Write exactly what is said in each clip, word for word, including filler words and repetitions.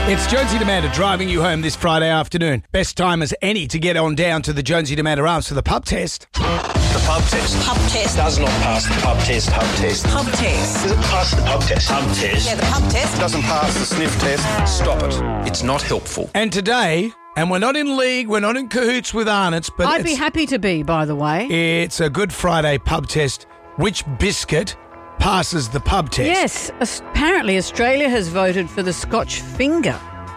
It's Jonesy Demanda driving you home this Friday afternoon. Best time as any to get on down to the Jonesy Demanda Arms for the pub test. The pub test. Pub test. Does not pass the pub test. Pub test. Pub test. Does it pass the pub test? Pub test. Yeah, the pub test. Doesn't pass the sniff test. Stop it. It's not helpful. And today, and we're not in league, we're not in cahoots with Arnott's, but I'd it's, be happy to be, by the way. it's a Good Friday pub test. Which biscuit passes the pub test? Yes, as- apparently Australia has voted for the Scotch Finger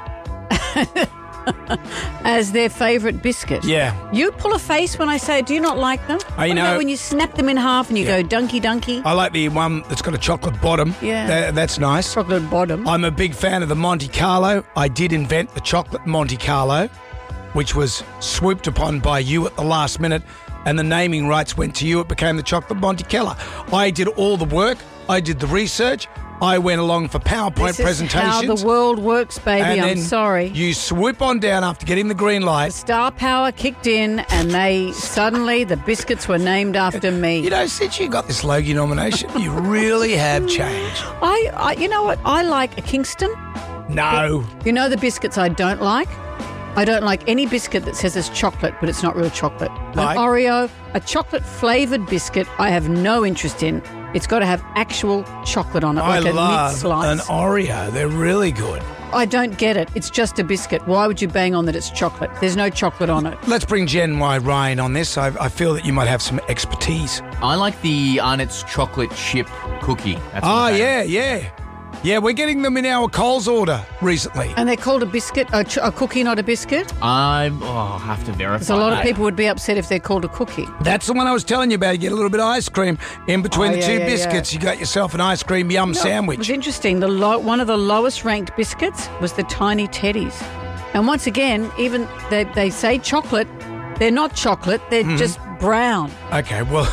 as their favourite biscuit. Yeah. You pull a face when I say, do you not like them? I What know- about when you snap them in half and you Yeah. go dunky dunky? I like the one that's got a chocolate bottom. Yeah. That- that's nice. Chocolate bottom. I'm a big fan of the Monte Carlo. I did invent the chocolate Monte Carlo, which was swooped upon by you at the last minute, and the naming rights went to you. It became the chocolate Monte Carlo. I did all the work. I did the research. I went along for PowerPoint This is presentations. how the world works, baby. and I'm then sorry. You swoop on down after getting the green light. Star power kicked in and they suddenly, the biscuits were named after me. You know, since you got this Logie nomination, you really have changed. I, I, you know what? I like a Kingston. No. You know the biscuits I don't like? I don't like any biscuit that says it's chocolate, but it's not real chocolate. Like? An Oreo, a chocolate-flavoured biscuit, I have no interest in. It's got to have actual chocolate on it, I like a love mint slice. an Oreo. They're really good. I don't get it. It's just a biscuit. Why would you bang on that it's chocolate? There's no chocolate on it. Let's bring Jen Y. Ryan on this. I, I feel that you might have some expertise. I like the Arnott's chocolate chip cookie. That's Oh, my yeah, favourite. yeah. Yeah, we're getting them in our Coles order recently. And they're called a biscuit, a, ch- a cookie, not a biscuit? I'm, oh, I'll have to verify. Because a lot of that. people would be upset if they're called a cookie. That's the one I was telling you about. You get a little bit of ice cream in between Oh, the yeah, two yeah, biscuits. You got yourself an ice cream yum No, It sandwich. was interesting. The low, one of the lowest ranked biscuits was the Tiny Teddies. And once again, even they, they say chocolate, they're not chocolate, they're Mm-hmm. just brown. Okay, well,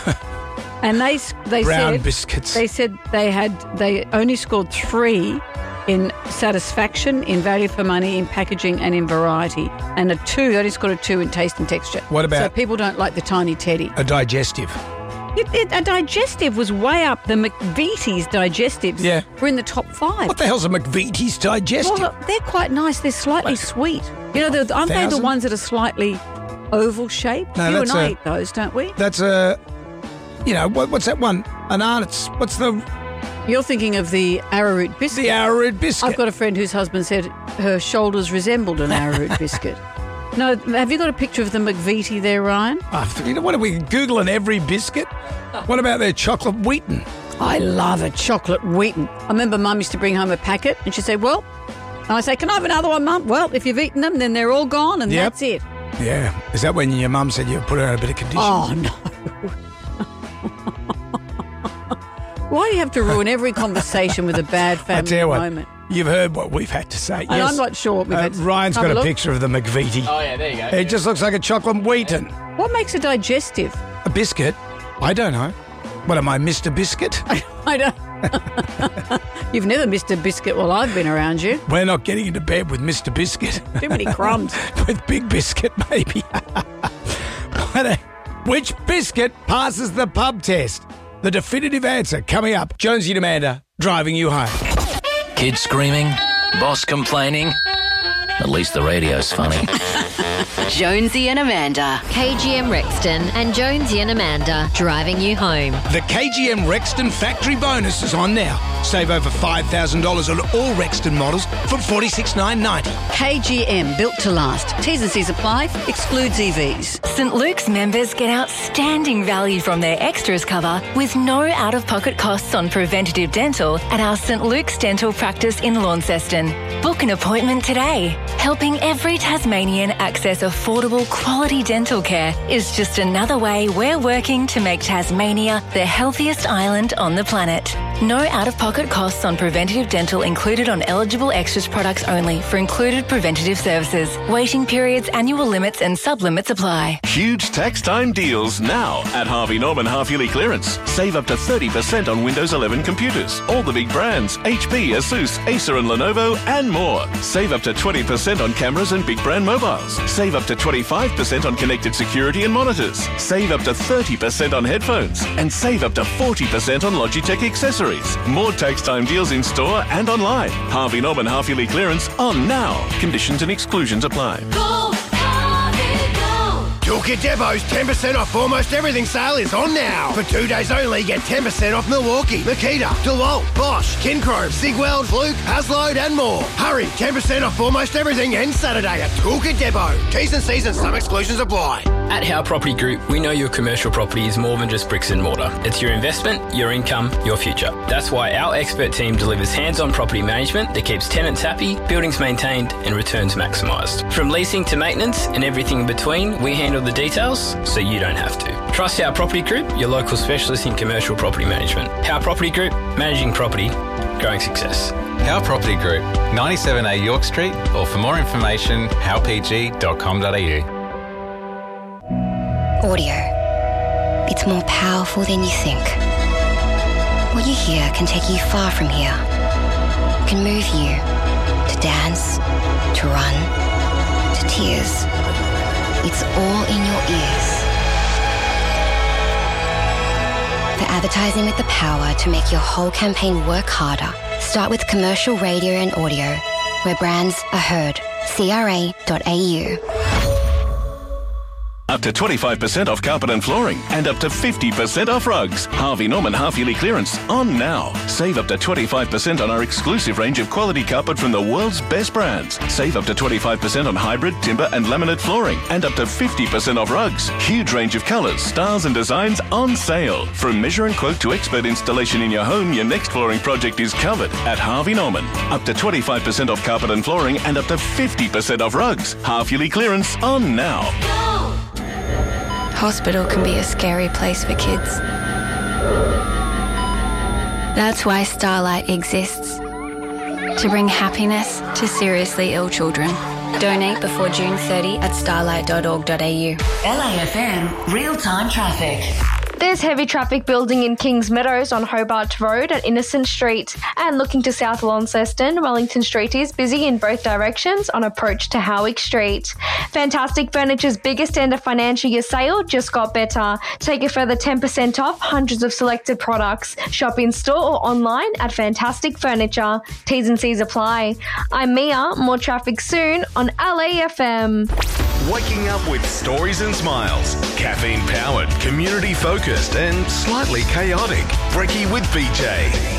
And they s- they brown said biscuits. they said they had they only scored three in satisfaction, in value for money, in packaging, and in variety, and a two. They only scored a two in taste and texture. What about- So people don't like the Tiny Teddy. a digestive. It, it, a digestive was way up. The McVitie's digestives Yeah. were in the top five. What the hell's a McVitie's digestive? Well, they're quite nice. They're slightly sweet. You know, they're- aren't they the Thousand? ones that are slightly oval shaped? No, you and that's I a- eat those, don't we? That's a, you know, what, what's that one? An Arnott's. What's the You're thinking of the arrowroot biscuit. the arrowroot biscuit? I've got a friend whose husband said her shoulders resembled an arrowroot biscuit. No, have you got a picture of the McVitie there, Ryan? Oh, you know what? Are we Googling every biscuit? What about their chocolate Wheaton? I love a chocolate Wheaton. I remember Mum used to bring home a packet and she'd say, well, and I say, can I have another one, Mum? Well, if you've eaten them, then they're all gone and Yep. that's it. Yeah. Is that when your mum said you put her on a bit of condition? Oh, no. Why do you have to ruin every conversation with a bad I family tell you what, moment? you've heard what we've had to say. And yes. I'm not sure what we've Uh, had to Ryan's have got a a, look. picture of the McVitie. Oh, yeah, there you go. It just looks like a chocolate Wheaton. What makes a digestive? A biscuit? I don't know. What am I, Mister Biscuit? I don't. You've never missed a biscuit while I've been around you. We're not getting into bed with Mister Biscuit. Too many crumbs. With Big Biscuit, maybe. What a- Which biscuit passes the pub test? The definitive answer coming up. Jonesy Demanda driving you home. Kids screaming, boss complaining. At least the radio's funny. Jonesy and Amanda. K G M Rexton and Jonesy and Amanda driving you home. The K G M Rexton factory bonus is on now. Save over five thousand dollars on all Rexton models from forty-six thousand nine hundred ninety K G M, built to last. T's and C's apply. Excludes E Vs. Saint Luke's members get outstanding value from their extras cover with no out-of-pocket costs on preventative dental at our Saint Luke's Dental Practice in Launceston. Book an appointment today. Helping every Tasmanian access affordable quality dental care is just another way we're working to make Tasmania the healthiest island on the planet. No out-of-pocket costs on preventative dental included on eligible extras products only for included preventative services. Waiting periods, annual limits and sub-limits apply. Huge tax time deals now at Harvey Norman half-yearly clearance. Save up to thirty percent on Windows eleven computers. All the big brands, H P, Asus, Acer and Lenovo and more. Save up to twenty percent on cameras and big brand mobiles. Save up to twenty-five percent on connected security and monitors. Save up to thirty percent on headphones. And save up to forty percent on Logitech accessories. deliveries. More tax time deals in store and online. Harvey Norman half-yearly clearance on now. Conditions and exclusions apply. Go, Harvey, go! Toolkit Depot's ten percent off almost everything sale is on now. For two days only, get ten percent off Milwaukee, Makita, DeWalt, Bosch, Kinchrome, Sigweld, Fluke, Haslode and more. Hurry, ten percent off almost everything ends Saturday at Toolkit Depot. T's and C's and some exclusions apply. At Howe Property Group, we know your commercial property is more than just bricks and mortar. It's your investment, your income, your future. That's why our expert team delivers hands-on property management that keeps tenants happy, buildings maintained and returns maximised. From leasing to maintenance and everything in between, we handle the details so you don't have to. Trust Howe Property Group, your local specialist in commercial property management. Howe Property Group, managing property, growing success. Howe Property Group, ninety-seven A York Street, or for more information, howe p g dot com dot a u. Audio. It's more powerful than you think. What you hear can take you far from here. Can move you to dance, to run, to tears. It's all in your ears. For advertising with the power to make your whole campaign work harder, start with commercial radio and audio, where brands are heard. C R A dot A U. Up to twenty-five percent off carpet and flooring and up to fifty percent off rugs. Harvey Norman half-yearly clearance on now. Save up to twenty-five percent on our exclusive range of quality carpet from the world's best brands. Save up to twenty-five percent on hybrid, timber and laminate flooring and up to fifty percent off rugs. Huge range of colours, styles and designs on sale. From measure and quote to expert installation in your home, your next flooring project is covered at Harvey Norman. Up to twenty-five percent off carpet and flooring and up to fifty percent off rugs. Half-yearly clearance on now. Go! Hospital can be a scary place for kids. That's why Starlight exists. To bring happiness to seriously ill children. Donate before June thirtieth at starlight dot org dot a u. L A F M real-time traffic. There's heavy traffic building in Kings Meadows on Hobart Road at Innocent Street. And looking to South Launceston, Wellington Street is busy in both directions on approach to Howick Street. Fantastic Furniture's biggest end of financial year sale just got better. Take a further ten percent off hundreds of selected products. Shop in store or online at Fantastic Furniture. T's and C's apply. I'm Mia. More traffic soon on L A F M. Waking up with stories and smiles. Caffeine powered, community focused and slightly chaotic. Brekkie with B J.